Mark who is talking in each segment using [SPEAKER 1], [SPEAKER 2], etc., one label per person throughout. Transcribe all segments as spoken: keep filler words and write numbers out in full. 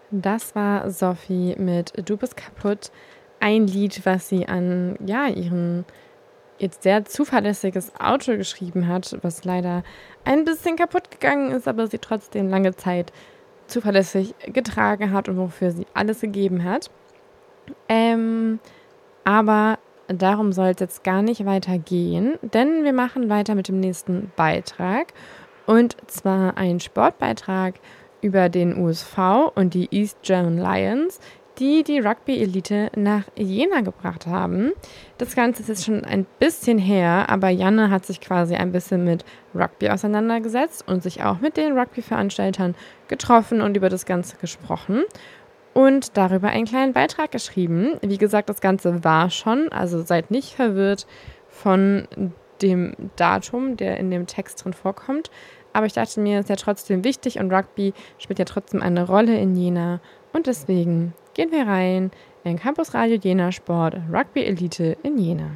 [SPEAKER 1] Das war Sophie mit „Du bist kaputt", ein Lied, was sie an, ja, ihren jetzt sehr zuverlässiges Auto geschrieben hat, was leider ein bisschen kaputt gegangen ist, aber sie trotzdem lange Zeit zuverlässig getragen hat und wofür sie alles gegeben hat. Ähm, aber darum soll es jetzt gar nicht weitergehen, denn wir machen weiter mit dem nächsten Beitrag. Und zwar ein Sportbeitrag über den U S V und die East German Lions, die die Rugby-Elite nach Jena gebracht haben. Das Ganze ist jetzt schon ein bisschen her, aber Janne hat sich quasi ein bisschen mit Rugby auseinandergesetzt und sich auch mit den Rugby-Veranstaltern getroffen und über das Ganze gesprochen und darüber einen kleinen Beitrag geschrieben. Wie gesagt, das Ganze war schon, also seid nicht verwirrt von dem Datum, der in dem Text drin vorkommt. Aber ich dachte mir, es ist ja trotzdem wichtig und Rugby spielt ja trotzdem eine Rolle in Jena. Und deswegen gehen wir rein in Campus Radio Jena Sport Rugby Elite in Jena.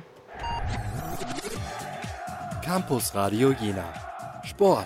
[SPEAKER 2] Campus Radio Jena Sport.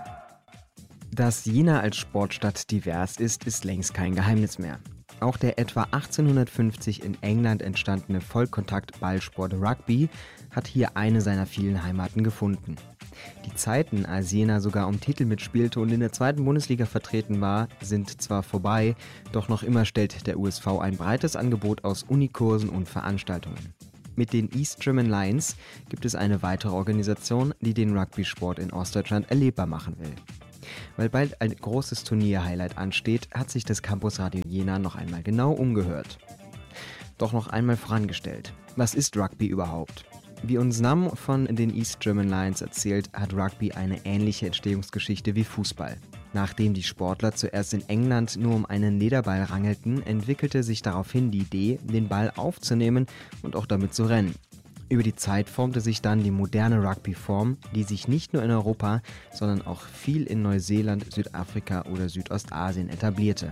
[SPEAKER 3] Dass Jena als Sportstadt divers ist, ist längst kein Geheimnis mehr. Auch der etwa achtzehnhundertfünfzig in England entstandene Vollkontakt-Ballsport Rugby hat hier eine seiner vielen Heimaten gefunden. Die Zeiten, als Jena sogar um Titel mitspielte und in der zweiten Bundesliga vertreten war, sind zwar vorbei, doch noch immer stellt der U S V ein breites Angebot aus Unikursen und Veranstaltungen. Mit den East German Lions gibt es eine weitere Organisation, die den Rugby-Sport in Ostdeutschland erlebbar machen will. Weil bald ein großes Turnier-Highlight ansteht, hat sich das Campus Radio Jena noch einmal genau umgehört. Doch noch einmal vorangestellt: Was ist Rugby überhaupt? Wie uns Nam von den East German Lions erzählt, hat Rugby eine ähnliche Entstehungsgeschichte wie Fußball. Nachdem die Sportler zuerst in England nur um einen Lederball rangelten, entwickelte sich daraufhin die Idee, den Ball aufzunehmen und auch damit zu rennen. Über die Zeit formte sich dann die moderne Rugby-Form, die sich nicht nur in Europa, sondern auch viel in Neuseeland, Südafrika oder Südostasien etablierte.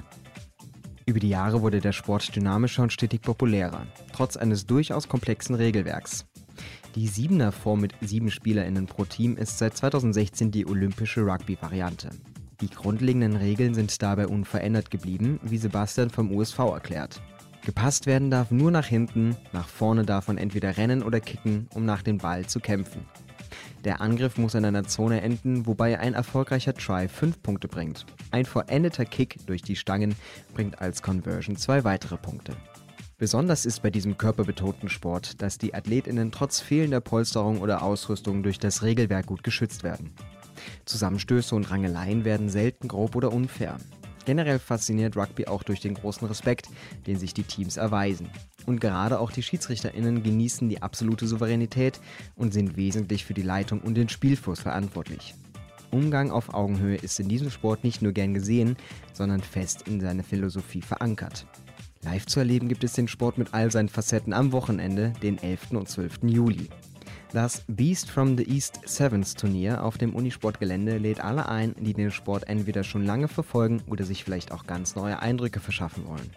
[SPEAKER 3] Über die Jahre wurde der Sport dynamischer und stetig populärer, trotz eines durchaus komplexen Regelwerks. Die Siebener-Form mit sieben SpielerInnen pro Team ist seit zweitausendsechzehn die olympische Rugby-Variante. Die grundlegenden Regeln sind dabei unverändert geblieben, wie Sebastian vom U S V erklärt. Gepasst werden darf nur nach hinten, nach vorne darf man entweder rennen oder kicken, um nach dem Ball zu kämpfen. Der Angriff muss in einer Zone enden, wobei ein erfolgreicher Try fünf Punkte bringt. Ein vollendeter Kick durch die Stangen bringt als Conversion zwei weitere Punkte. Besonders ist bei diesem körperbetonten Sport, dass die AthletInnen trotz fehlender Polsterung oder Ausrüstung durch das Regelwerk gut geschützt werden. Zusammenstöße und Rangeleien werden selten grob oder unfair. Generell fasziniert Rugby auch durch den großen Respekt, den sich die Teams erweisen. Und gerade auch die SchiedsrichterInnen genießen die absolute Souveränität und sind wesentlich für die Leitung und den Spielfluss verantwortlich. Umgang auf Augenhöhe ist in diesem Sport nicht nur gern gesehen, sondern fest in seiner Philosophie verankert. Live zu erleben gibt es den Sport mit all seinen Facetten am Wochenende, den elften und zwölften Juli. Das Beast from the East Sevens Turnier auf dem Unisportgelände lädt alle ein, die den Sport entweder schon lange verfolgen oder sich vielleicht auch ganz neue Eindrücke verschaffen wollen.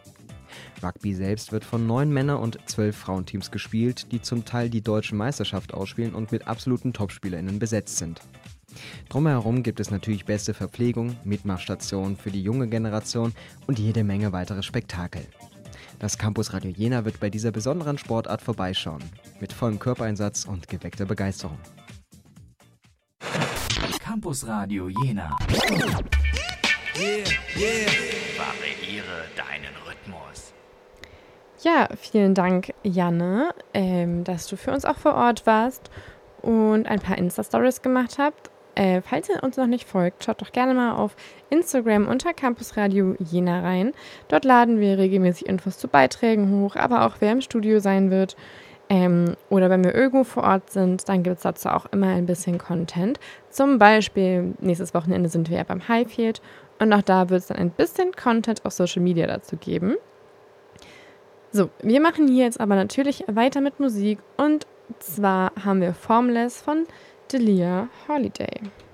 [SPEAKER 3] Rugby selbst wird von neun Männer- und zwölf Frauenteams gespielt, die zum Teil die deutsche Meisterschaft ausspielen und mit absoluten TopspielerInnen besetzt sind. Drumherum gibt es natürlich beste Verpflegung, Mitmachstationen für die junge Generation und jede Menge weitere Spektakel. Das Campus Radio Jena wird bei dieser besonderen Sportart vorbeischauen, mit vollem Körpereinsatz und geweckter Begeisterung.
[SPEAKER 4] Campus Radio Jena.
[SPEAKER 2] Yeah, yeah.
[SPEAKER 4] Variiere deinen Rhythmus.
[SPEAKER 1] Ja, vielen Dank, Janne, ähm, dass du für uns auch vor Ort warst und ein paar Insta-Stories gemacht habt. Äh, falls ihr uns noch nicht folgt, schaut doch gerne mal auf Instagram unter Campus Radio Jena rein. Dort laden wir regelmäßig Infos zu Beiträgen hoch, aber auch wer im Studio sein wird. Ähm, oder wenn wir irgendwo vor Ort sind, dann gibt es dazu auch immer ein bisschen Content. Zum Beispiel nächstes Wochenende sind wir ja beim Highfield und auch da wird es dann ein bisschen Content auf Social Media dazu geben. So, wir machen hier jetzt aber natürlich weiter mit Musik und zwar haben wir Formless von Delia Holiday.